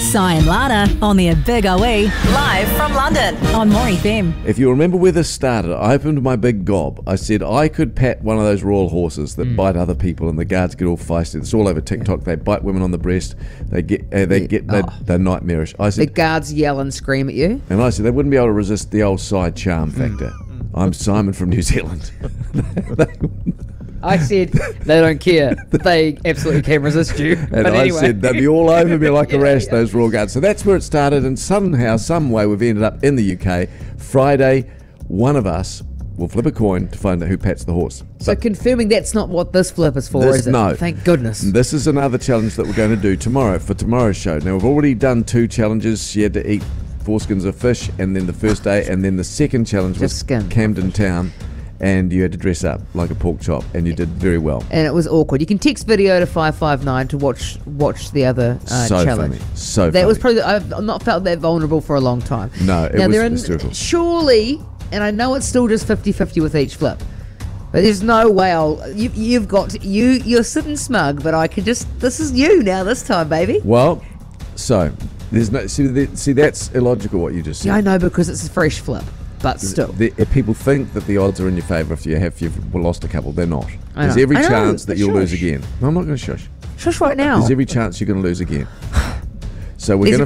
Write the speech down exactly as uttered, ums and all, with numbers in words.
Si and Lana on the Big O E, live from London on More F M. If you remember where this started, I opened my big gob. I said I could pat one of those royal horses that mm. bite other people, and the guards get all feisty. It's all over TikTok. They bite women on the breast. They get, uh, they yeah. get, they, oh. they're nightmarish. I said, the guards yell and scream at you, and I said they wouldn't be able to resist the old side charm factor. Mm. I'm Simon from New Zealand. I said they don't care. They absolutely can resist you. And but I anyway. said they'd be all over me like a yeah, rash, yeah. those royal guards. So that's where it started, and somehow, some way, we've ended up in the U K. Friday, one of us will flip a coin to find out who pats the horse. So But confirming that's not what this flip is for, this, is it? No. Thank goodness. This is another challenge that we're going to do tomorrow for tomorrow's show. Now, we've already done two challenges. You had to eat four skins of fish, and then the first day, and then the second challenge was skin. Camden Town, and you had to dress up like a pork chop, and you did very well. And it was awkward. You can text video to five five nine to watch watch the other uh, so challenge. funny. So that funny. was probably, I've not felt that vulnerable for a long time. No, it now, was there are, hysterical. Surely, and I know it's still just fifty fifty with each flip, but there's no way I'll, you, you've got, you, you're sitting smug, but I can just, this is you now this time, baby. Well, so, there's no, see, the, see that's illogical what you just said. Yeah, I know, because it's a fresh flip. But still, the, if people think that the odds are in your favour if you have if you've lost a couple. They're not. I There's know. every I know, chance that but you'll shush. lose again. No, I'm not going to shush. Shush right now. There's every chance you're going to lose again. So we're There's going